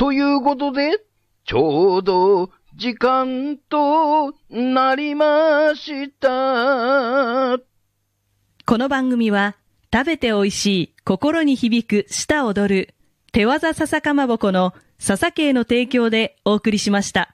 ということで、ちょうど時間となりました。 この番組は、食べておいしい、心に響く、舌踊る、手技笹かまぼこの笹系の提供でお送りしました。